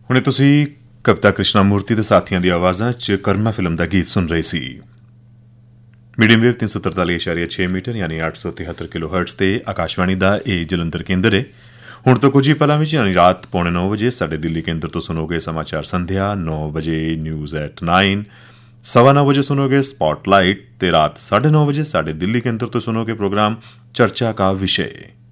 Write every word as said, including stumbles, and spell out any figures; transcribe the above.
ਹੁਣੇ ਤੁਸੀਂ ਕਵਿਤਾ ਕ੍ਰਿਸ਼ਨਾ ਮੂਰਤੀ ਦੇ ਸਾਥੀਆਂ ਦੀ ਆਵਾਜ਼ਾਂ 'ਚ ਕਰਮਾ ਫਿਲਮ ਦਾ ਗੀਤ ਸੁਣ ਰਹੇ ਸੀ। ਮੀਡੀਅਮ ਵੇਵ ਤਿੰਨ ਸੌ ਤਰਤਾਲੀ ਇਸ਼ਾਰੀਆ ਛੇ ਮੀਟਰ ਯਾਨੀ ਅੱਠ ਸੌ ਤਿਹੱਤਰ ਕਿਲੋ ਹਰਟਜ਼ ਤੇ ਆਕਾਸ਼ਵਾਣੀ ਦਾ ਇਹ ਜਲੰਧਰ ਕੇਂਦਰ ਹੈ। ਹੁਣ ਤੋਂ ਕੁਝ ਹੀ ਪਲਾਂ ਵਿੱਚ ਯਾਨੀ ਰਾਤ ਪੌਣੇ ਨੌ ਵਜੇ ਸਾਡੇ ਦਿੱਲੀ ਕੇਂਦਰ ਤੋਂ ਸੁਣੋਗੇ ਸਮਾਚਾਰ ਸੰਧਿਆ, ਨੌ ਵਜੇ ਨਿਊਜ਼ ਐਟ ਨਾਈਨ, ਸਵਾ ਨੌ ਵਜੇ ਸੁਣੋਗੇ ਸਪॉटलाइट ਤੇ ਰਾਤ ਸਾਢੇ ਨੌ ਵਜੇ ਸਾਡੇ ਦਿੱਲੀ ਕੇਂਦਰ ਤੋਂ ਸੁਣੋਗੇ ਪ੍ਰੋਗਰਾਮ ਚਰਚਾ ਕਾ ਵਿਸ਼ੇ।